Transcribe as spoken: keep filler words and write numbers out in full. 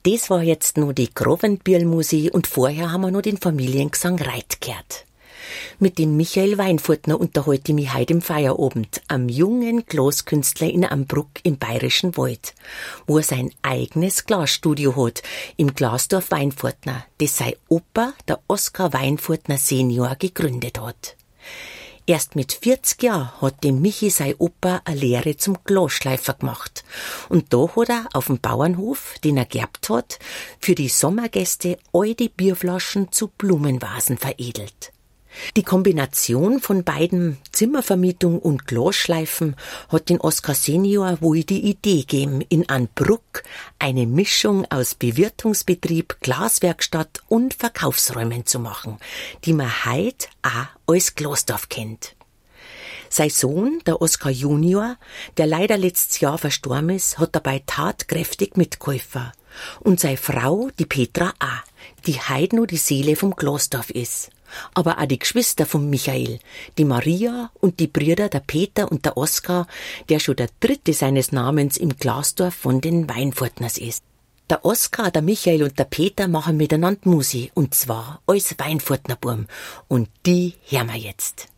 Das war jetzt nur die Grovenbühl-Musik und vorher haben wir noch den Familiengesang Reit gehört. Mit dem Michael Weinfurtner unterhalte ich mich heute im Feierabend am jungen Glaskünstler in Ambruck im Bayerischen Wald, wo er sein eigenes Glasstudio hat, im Glasdorf Weinfurtner, das sein Opa, der Oskar Weinfurtner Senior, gegründet hat. Erst mit vierzig Jahren hat dem Michi sein Opa eine Lehre zum Glasschleifer gemacht. Und da hat er auf dem Bauernhof, den er geerbt hat, für die Sommergäste alte Bierflaschen zu Blumenvasen veredelt. Die Kombination von beiden, Zimmervermietung und Glasschleifen, hat den Oskar Senior wohl die Idee gegeben, in Anbruck eine Mischung aus Bewirtungsbetrieb, Glaswerkstatt und Verkaufsräumen zu machen, die man heut auch als Glasdorf kennt. Sein Sohn, der Oskar Junior, der leider letztes Jahr verstorben ist, hat dabei tatkräftig mitgeholfen. Und seine Frau, die Petra auch, die heut noch die Seele vom Glasdorf ist. Aber auch die Geschwister von Michael, die Maria und die Brüder, der Peter und der Oskar, der schon der dritte seines Namens im Glasdorf von den Weinfurtners ist. Der Oskar, der Michael und der Peter machen miteinander Musik, und zwar als Weinfurtnerburm. Und die hören wir jetzt.